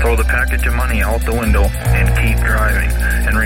throw the package of money out the window and keep driving. And